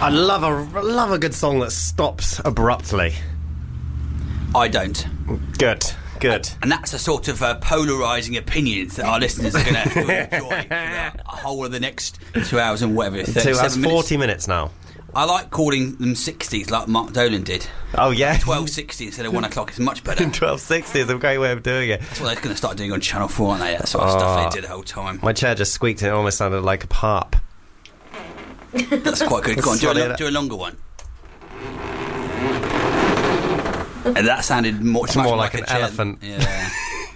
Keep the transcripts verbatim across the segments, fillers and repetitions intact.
I love a love a good song that stops abruptly. I don't. Good, good. And that's the sort of uh, polarising opinions that our listeners are going to have to enjoy for the whole of the next two hours and whatever. Two hours, forty minutes now. I like calling them sixties like Mark Dolan did. Oh, yeah? twelve sixty instead of one o'clock is much better. twelve sixty is a great way of doing it. That's what they're going to start doing on Channel four, aren't they? That sort of oh, stuff they did the whole time. My chair just squeaked and it almost sounded like a harp. That's quite good. Go on, do a, do a longer one. And that sounded more, it's more like, like an chair. elephant. Yeah.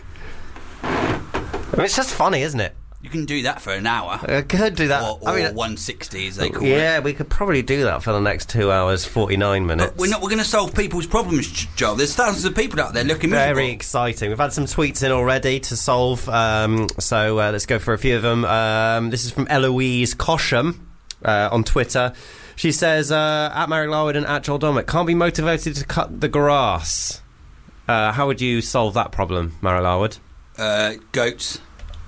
I mean, it's just funny, isn't it? You can do that for an hour. I could do that. Or, or I mean, one sixty, as they call yeah, it. Yeah, we could probably do that for the next two hours, forty-nine minutes. But we're not. We're going to solve people's problems, Joel. There's thousands of people out there looking miserable. Very exciting. We've had some tweets in already to solve, um, so uh, let's go for a few of them. Um, this is from Eloise Cosham uh, on Twitter. She says, uh, at Marek Larwood and at Joel Dommett, can't be motivated to cut the grass. Uh, how would you solve that problem, Marek Larwood? Uh, goats.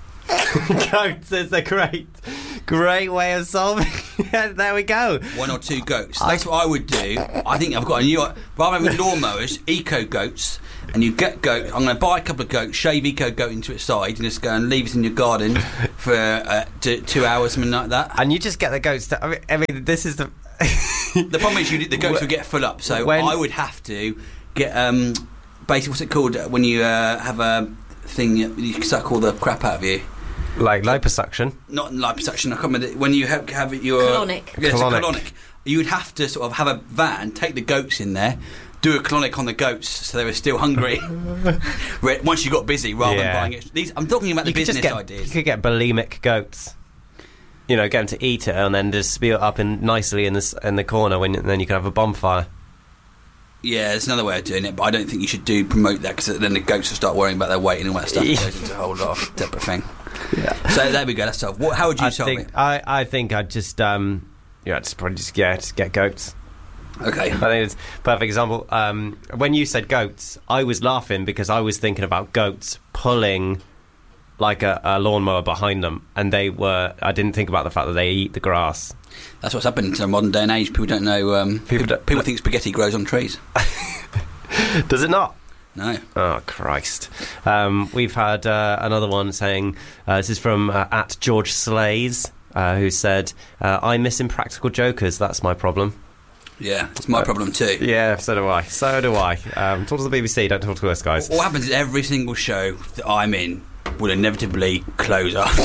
Goats is a great, great way of solving. There we go. One or two goats. That's I, what I would do. I think I've got a new. Rather than lawnmowers, eco goats, and you get goat. I'm going to buy a couple of goats, shave eco goat into its side, and just go and leave it in your garden for uh, two, two hours, something like that. And you just get the goats. To, I mean, I mean, this is the. The problem is, you the goats will get full up. So when, I would have to get um, basically what's it called when you uh, have a thing you suck all the crap out of you. Like liposuction? Not liposuction, I can't remember. When you have, have your... Colonic. Yes, colonic. colonic. You would have to sort of have a van, take the goats in there, do a colonic on the goats so they were still hungry once you got busy, rather yeah. than buying it. These, I'm talking about the you business get, ideas. You could get bulimic goats. You know, get them to eat it and then just spew it up in nicely in the, in the corner, when, and then you can have a bonfire. Yeah, there's another way of doing it, but I don't think you should do promote that, because then the goats will start worrying about their weight and all that stuff. It goes into a whole lot of separate thing. Yeah. So there we go. That's solved. What, how would you I solve think, it? I, I think I'd just um, yeah, just probably just yeah, just get goats. Okay. I think it's a perfect example. Um, when you said goats, I was laughing because I was thinking about goats pulling like a, a lawnmower behind them, and they were. I didn't think about the fact that they eat the grass. That's what's happened in modern day and age. People don't know. Um, people, people, don't, people think spaghetti grows on trees. Does it not? No. Oh, Christ. Um, we've had uh, another one saying, uh, this is from uh, at George Slays, uh, who said, uh, I miss Impractical Jokers, that's my problem. Yeah, it's my uh, problem too. Yeah, so do I. So do I. Um, talk to the B B C, don't talk to us, guys. What happens is every single show that I'm in will inevitably close up.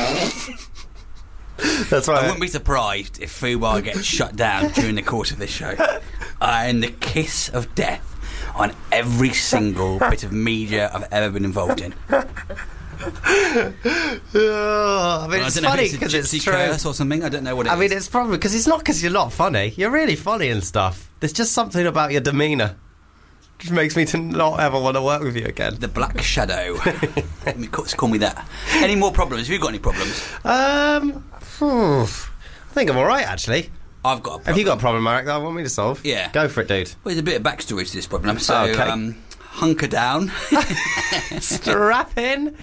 That's right. I wouldn't be surprised if Fubar gets shut down during the course of this show. I am the kiss of death on every single bit of media I've ever been involved in. Oh, I mean, it's funny because it's, it's true. Curse or something. I don't know what it I is. mean, it's probably because it's not because you're not funny. You're really funny and stuff. There's just something about your demeanour which makes me to not ever want to work with you again. The Black Shadow. Let me call, call me that. Any more problems? Have you got any problems? Um, I think I'm all right, actually. I've got a problem. Have you got a problem, Marek, that I want me to solve? Yeah. Go for it, dude. Well, there's a bit of backstory to this problem. So, okay. um, hunker down. Strap in.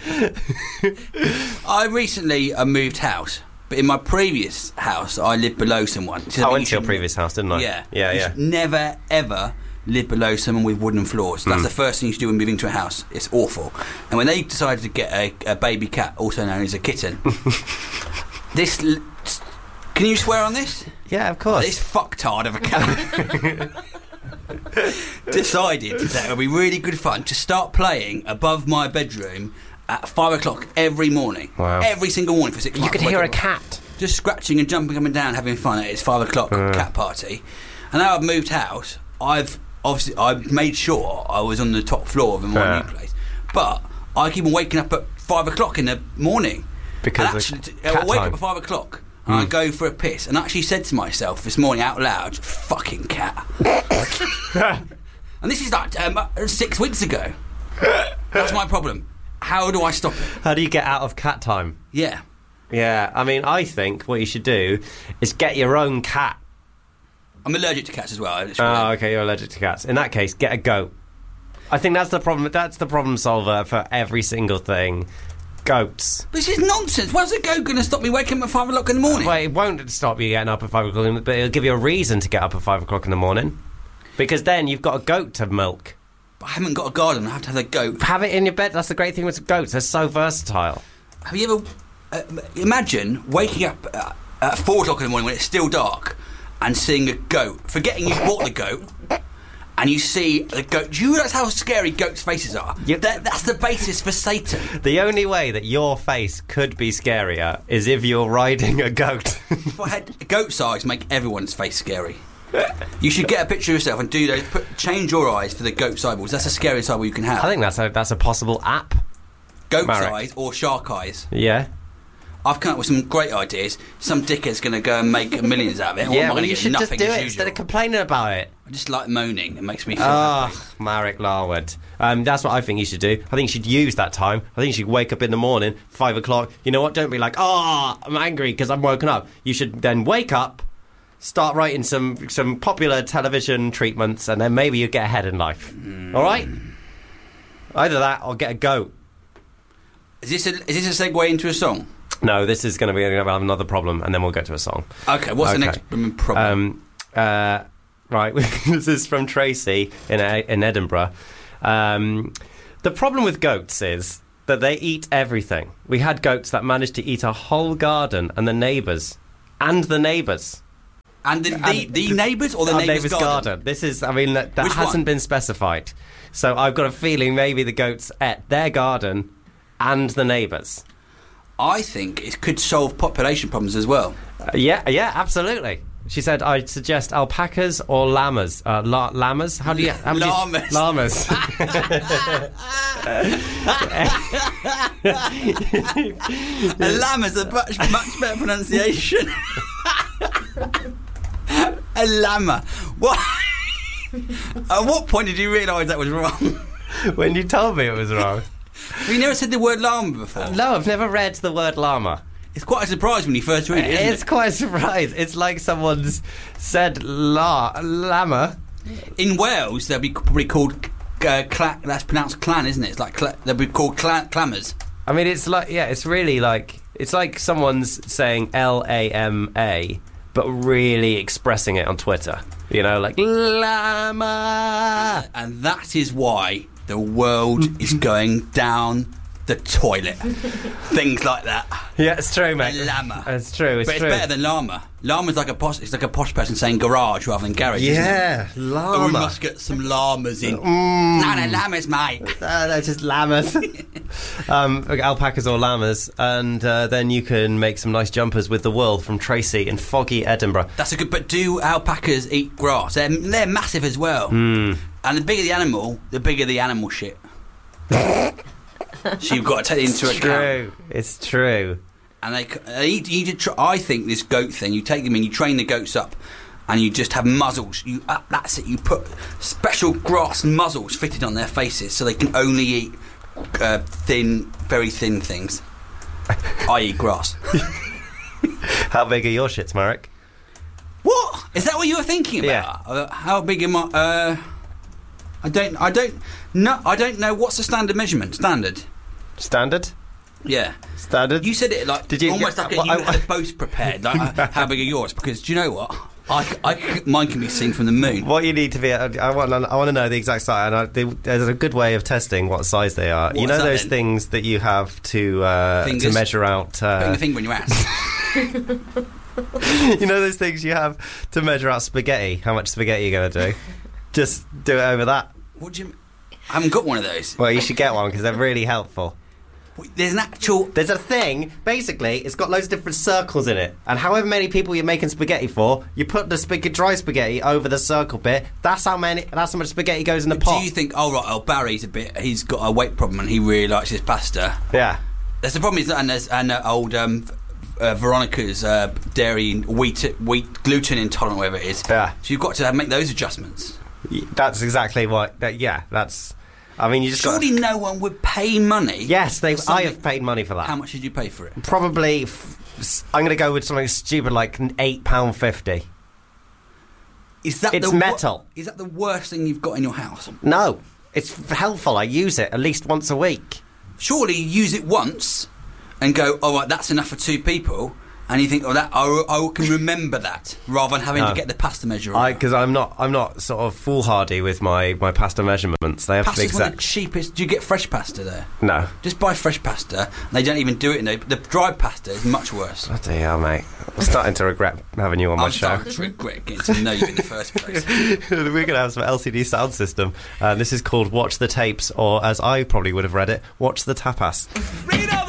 I recently uh, moved house, but in my previous house, I lived below someone. So I went to your previous house, didn't I? Yeah. Yeah, you yeah. Never, ever live below someone with wooden floors. That's mm. the first thing you should do when moving to a house. It's awful. And when they decided to get a, a baby cat, also known as a kitten, this... L- Can you swear on this? Yeah, of course. This fucktard of a cat decided that it would be really good fun to start playing above my bedroom at five o'clock every morning. Wow. Every single morning for six you months. You could hear a cat. Just scratching and jumping up and down, having fun at its five o'clock uh. cat party. And now I've moved house, I've obviously I've made sure I was on the top floor of my yeah. new place. But I keep on waking up at five o'clock in the morning. Because and actually, I wake time. up at five o'clock. And mm. I go for a piss, and I actually said to myself this morning out loud, "Fucking cat." And this is like um, six weeks ago. That's my problem. How do I stop it? How do you get out of cat time? Yeah. Yeah, I mean, I think what you should do is get your own cat. I'm allergic to cats as well. Really oh, okay, you're allergic to cats. In that case, get a goat. I think that's the problem. That's the problem solver for every single thing. Goats. This is nonsense. Why's a goat going to stop me waking up at five o'clock in the morning? Well, it won't stop you getting up at five o'clock, in the- but it'll give you a reason to get up at five o'clock in the morning. Because then you've got a goat to milk. But I haven't got a garden. I have to have a goat. Have it in your bed. That's the great thing with goats. They're so versatile. Have you ever... Uh, imagine waking up uh, at four o'clock in the morning when it's still dark and seeing a goat, forgetting you bought the goat, and you see the goat. Do you realise how scary goats' faces are? You, that, that's the basis for Satan. The only way that your face could be scarier is if you're riding a goat. If I had goat's eyes, make everyone's face scary. You should get a picture of yourself and do those. Put, change your eyes for the goat's eyeballs. That's the scariest eyeball you can have. I think that's a, that's a possible app. Goat's Marek. eyes or shark eyes. Yeah. I've come up with some great ideas. Some dickhead's going to go and make millions out of it. Yeah, I'm well, going to you get should nothing just do as it usual. instead of complaining about it. I just like moaning. It makes me feel happy. Oh, Marek Larwood. Um, that's what I think you should do. I think you should use that time. I think you should wake up in the morning, five o'clock. You know what? Don't be like, oh, I'm angry because I'm woken up. You should then wake up, start writing some some popular television treatments, and then maybe you get ahead in life. Mm. All right? Either that or get a goat. Is this a, is this a segue into a song? No, this is going to be gonna have another problem, and then we'll go to a song. Okay, what's Okay. the next problem? Um, uh, right, this is from Tracy in in Edinburgh. Um, the problem with goats is that they eat everything. We had goats that managed to eat a whole garden and the neighbours. And the neighbours. and the, the, and the neighbours or the Our neighbour's garden? This is, I mean, that, that Which hasn't one? been specified. So I've got a feeling maybe the goats ate their garden and the neighbours. I think it could solve population problems as well. Uh, yeah, yeah, absolutely. She said, I'd suggest alpacas or llamas. Uh, la- llamas? How do you... How would you- Llamas. Llamas. A llama is a much, much better pronunciation. A llama. What? At what point did you realise that was wrong? When you told me it was wrong. Have you never said the word llama before? No, I've never read the word llama. It's quite a surprise when you first read it, isn't It's it? quite a surprise. It's like someone's said la- llama. In Wales, they'll be probably called... Uh, cla- that's pronounced clan, isn't it? It's like cla- they'll be called cla- clammers. I mean, it's like, yeah, it's really like, it's like someone's saying L A M A, but really expressing it on Twitter. You know, like, llama. And that is why the world is going down the toilet. Things like that. Yeah, it's true, mate. A llama. It's true, it's but true. it's better than llama. Llama's like a posh, it's like a posh person saying garage rather than garage. Yeah, isn't it? Oh, we llama. must get some llamas in. Mm. No, no, llamas, mate. Uh, no, just llamas. um, okay, alpacas or llamas, and uh, then you can make some nice jumpers with the wool from Tracy in foggy Edinburgh. That's a good. But do alpacas eat grass? They're, they're massive as well. Mm. And the bigger the animal, the bigger the animal shit. So you've got to take it into It's account. true. It's true. And they, they you need to try, I think this goat thing, you take them in, you train the goats up, and you just have muzzles. You uh, that's it. You put special grass muzzles fitted on their faces so they can only eat uh, thin, very thin things, that is grass. How big are your shits, Marek? What is that? What you were thinking about? Yeah. Uh, how big am I? Uh, I don't. I don't. No, I don't know. What's the standard measurement? Standard. Standard? Yeah. Standard? You said it like Did you- almost yeah, like a, well, you I- had both prepared. Like, uh, how big are yours? Because do you know what? I, I, mine can be seen from the moon. What you need to be, I want, I want to know the exact size. And I, there's a good way of testing what size they are. you What's know that those then? things that you have to uh, to Fingers? measure out. Putting Uh, the finger in your ass. you know those things you have to measure out spaghetti. How much spaghetti you're going to do? Just do it over that. What do you? I haven't got one of those. Well, you should get one because they're really helpful. There's an actual. There's a thing, basically, it's got loads of different circles in it. And however many people you're making spaghetti for, you put the spag- dry spaghetti over the circle bit. That's how many. That's how much spaghetti goes in the pot. Do you think? Oh right, oh Barry's a bit. He's got a weight problem and he really likes his pasta. Yeah. There's the problem is, and there's and uh, old um, uh, Veronica's uh, dairy and wheat wheat gluten intolerant, whatever it is. Yeah. So you've got to make those adjustments. That's exactly what. That, yeah, that's. I mean, you just got. Surely no one would pay money. Yes, they. for I something- have paid money for that. How much did you pay for it? Probably. F- I'm going to go with something stupid like eight pound fifty. Is that It's the wo- metal. Is that the worst thing you've got in your house? No, it's f- helpful. I use it at least once a week. Surely you use it once. and go, oh, right, that's enough for two people. And you think, oh, that I, I can remember that, rather than having no. to get the pasta measure. Because I'm not, I'm not sort of foolhardy with my, my pasta measurements. They have Pasta's to be exact. One of the cheapest. Do you get fresh pasta there? No. Just buy fresh pasta. They don't even do it in there. The dry pasta is much worse. Bloody hell, mate! I'm starting to regret having you on my I'm show. starting to regret getting to know you in the first place. We're going to have some L C D sound system. Uh, this is called Watch the Tapes, or as I probably would have read it, Watch the Tapas. Read all the